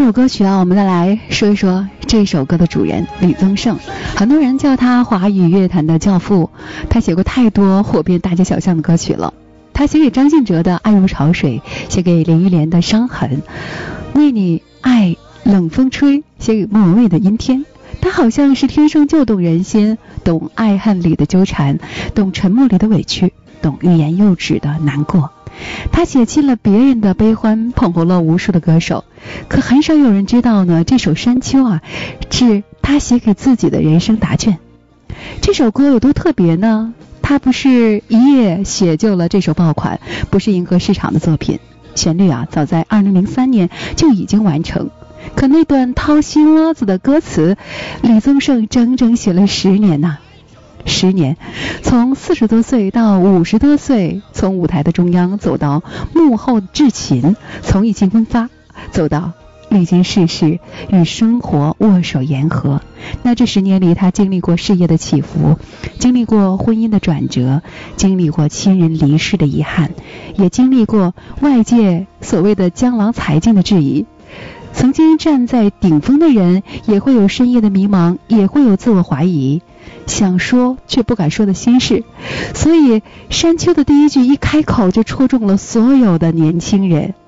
首歌曲啊，我们再来说一说这首歌的主人李宗盛。很多人叫他华语乐坛的教父，他写过太多火遍大街小巷的歌曲了。他写给张信哲的《爱如潮水》，写给林忆莲的《伤痕》，为你爱冷风吹，写给莫文蔚的《阴天》。他好像是天生就懂人心，懂爱恨里的纠缠，懂沉默里的委屈，懂欲言又止的难过。他写尽了别人的悲欢，捧红了无数的歌手，可很少有人知道呢，这首《山丘》啊，是他写给自己的人生答卷。这首歌有多特别呢？他不是一夜写就了这首爆款，不是迎合市场的作品，旋律啊，早在2003年就已经完成。可那段掏心窝子的歌词，李宗盛整整写了10年呐！10年，从40多岁到50多岁，从舞台的中央走到幕后至勤，从意气风发走到历经世事，与生活握手言和。那这10年里，他经历过事业的起伏，经历过婚姻的转折，经历过亲人离世的遗憾，也经历过外界所谓的江郎才尽的质疑。曾经站在顶峰的人，也会有深夜的迷茫，也会有自我怀疑，想说却不敢说的心事。所以山丘的第一句一开口就戳中了所有的年轻人。